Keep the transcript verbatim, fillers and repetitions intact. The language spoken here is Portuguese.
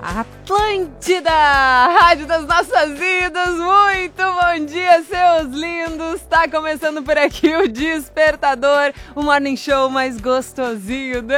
Atlântida, rádio das nossas vidas, muito bom dia, seus lindos, tá começando por aqui o Despertador, o morning show mais gostosinho, né?